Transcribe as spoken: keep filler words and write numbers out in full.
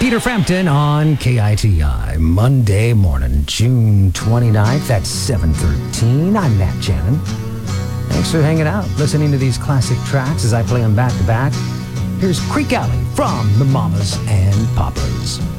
Peter Frampton on K I T I. Monday morning, June twenty-ninth at seven thirteen. I'm Matt Shannon. Thanks for hanging out, listening to these classic tracks as I play them back to back. Here's Creek Alley from the Mamas and Papas.